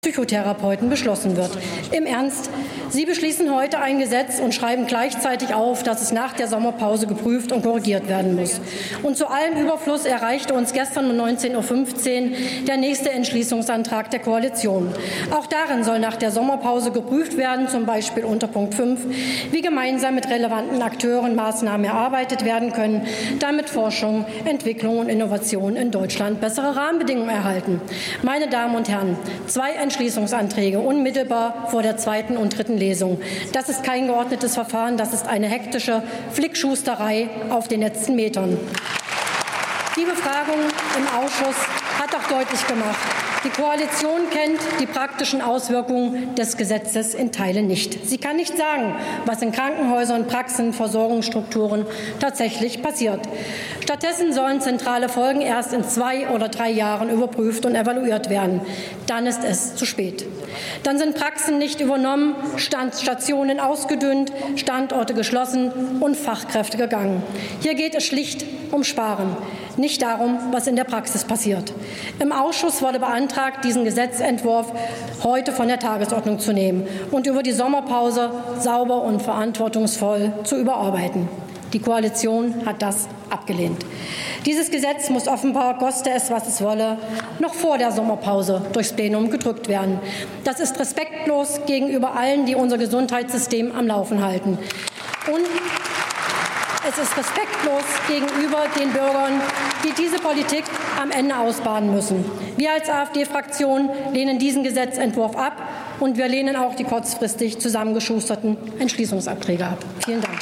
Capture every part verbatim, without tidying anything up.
Psychotherapeuten beschlossen wird. Im Ernst, Sie beschließen heute ein Gesetz und schreiben gleichzeitig auf, dass es nach der Sommerpause geprüft und korrigiert werden muss. Und zu allem Überfluss erreichte uns gestern um neunzehn Uhr fünfzehn der nächste Entschließungsantrag der Koalition. Auch darin soll nach der Sommerpause geprüft werden, zum Beispiel unter Punkt fünf, wie gemeinsam mit relevanten Akteuren Maßnahmen erarbeitet werden können, damit Forschung, Entwicklung und Innovation in Deutschland bessere Rahmenbedingungen erhalten. Meine Damen und Herren, zwei Entschließungsanträge unmittelbar vor der zweiten und dritten Lesung. Das ist kein geordnetes Verfahren, das ist eine hektische Flickschusterei auf den letzten Metern. Die Befragung im Ausschuss hat auch deutlich gemacht, die Koalition kennt die praktischen Auswirkungen des Gesetzes in Teilen nicht. Sie kann nicht sagen, was in Krankenhäusern, Praxen, Versorgungsstrukturen tatsächlich passiert. Stattdessen sollen zentrale Folgen erst in zwei oder drei Jahren überprüft und evaluiert werden. Dann ist es zu spät. Dann sind Praxen nicht übernommen, Stationen ausgedünnt, Standorte geschlossen und Fachkräfte gegangen. Hier geht es schlicht um Sparen, nicht darum, was in der Praxis passiert. Im Ausschuss wurde beantragt, diesen Gesetzentwurf heute von der Tagesordnung zu nehmen und über die Sommerpause sauber und verantwortungsvoll zu überarbeiten. Die Koalition hat das abgelehnt. Dieses Gesetz muss offenbar, koste es, was es wolle, noch vor der Sommerpause durchs Plenum gedrückt werden. Das ist respektlos gegenüber allen, die unser Gesundheitssystem am Laufen halten. Und es ist respektlos gegenüber den Bürgern, die diese Politik am Ende ausbaden müssen. Wir als AfD-Fraktion lehnen diesen Gesetzentwurf ab, und wir lehnen auch die kurzfristig zusammengeschusterten Entschließungsanträge ab. Vielen Dank.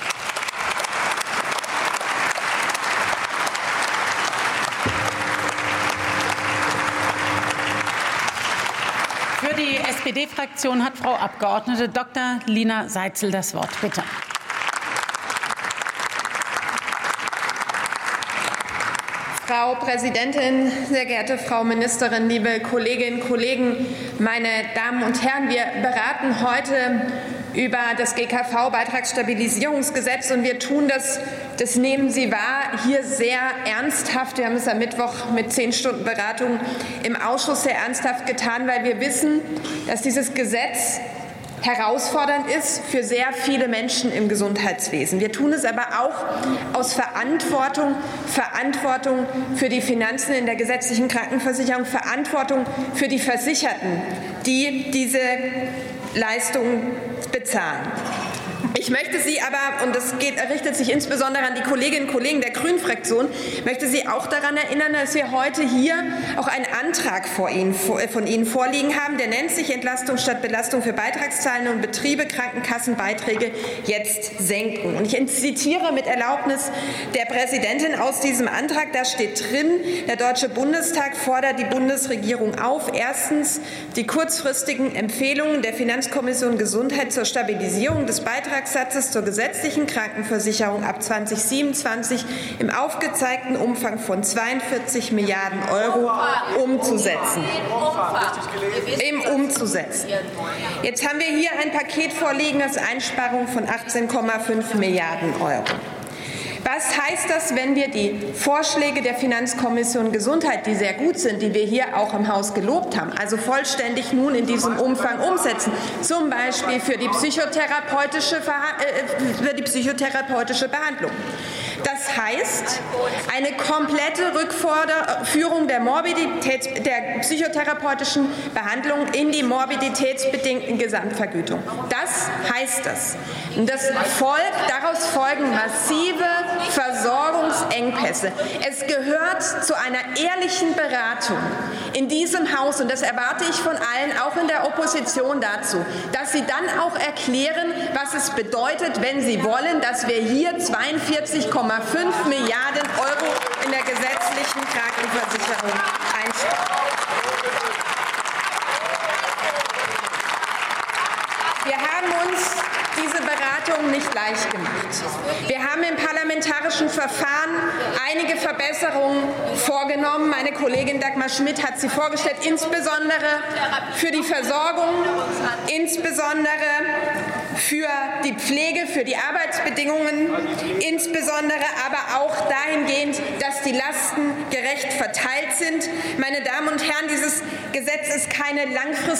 Für die S P D-Fraktion hat Frau Abgeordnete Doktor Lina Seitzel das Wort. Bitte. Frau Präsidentin, sehr geehrte Frau Ministerin, liebe Kolleginnen und Kollegen, meine Damen und Herren! Wir beraten heute über das G K V-Beitragsstabilisierungsgesetz, und wir tun das, das nehmen Sie wahr, hier sehr ernsthaft. Wir haben es am Mittwoch mit zehn Stunden Beratung im Ausschuss sehr ernsthaft getan, weil wir wissen, dass dieses Gesetz herausfordernd ist für sehr viele Menschen im Gesundheitswesen. Wir tun es aber auch aus Verantwortung, Verantwortung für die Finanzen in der gesetzlichen Krankenversicherung, Verantwortung für die Versicherten, die diese Leistungen bezahlen. Ich möchte Sie aber, und das geht, richtet sich insbesondere an die Kolleginnen und Kollegen der Grünen-Fraktion, möchte Sie auch daran erinnern, dass wir heute hier auch einen Antrag vor Ihnen, von Ihnen vorliegen haben. Der nennt sich Entlastung statt Belastung für Beitragszahlende und Betriebe, Krankenkassenbeiträge jetzt senken. Und ich zitiere mit Erlaubnis der Präsidentin aus diesem Antrag. Da steht drin, der Deutsche Bundestag fordert die Bundesregierung auf, erstens die kurzfristigen Empfehlungen der Finanzkommission Gesundheit zur Stabilisierung des Beitrags Satzes zur gesetzlichen Krankenversicherung ab zweitausendsiebenundzwanzig im aufgezeigten Umfang von zweiundvierzig Milliarden Euro umzusetzen. Im umzusetzen. Jetzt haben wir hier ein Paket vorliegen, das Einsparungen von achtzehn Komma fünf Milliarden Euro. Was heißt das, wenn wir die Vorschläge der Finanzkommission Gesundheit, die sehr gut sind, die wir hier auch im Haus gelobt haben, also vollständig nun in diesem Umfang umsetzen, zum Beispiel für die psychotherapeutische, für die psychotherapeutische Behandlung? Das heißt, eine komplette Rückführung der, Morbiditäts-, der psychotherapeutischen Behandlung in die morbiditätsbedingten Gesamtvergütung. Das heißt das. Und das folgt, daraus folgen massive Versorgungsengpässe. Es gehört zu einer ehrlichen Beratung in diesem Haus, und das erwarte ich von allen, auch in der Opposition, dazu, dass Sie dann auch erklären, was es bedeutet, wenn Sie wollen, dass wir hier zweiundvierzig Komma fünf Milliarden Euro in der gesetzlichen Krankenversicherung einsparen. Wir haben uns diese Beratung nicht leicht gemacht. Wir haben im parlamentarischen Verfahren einige Verbesserungen vorgenommen. Meine Kollegin Dagmar Schmidt hat sie vorgestellt, insbesondere für die Versorgung, insbesondere für die Pflege, für die Arbeitsbedingungen, insbesondere aber auch dahingehend, dass die Lasten gerecht verteilt sind. Meine Damen und Herren, dieses Gesetz ist keine langfristige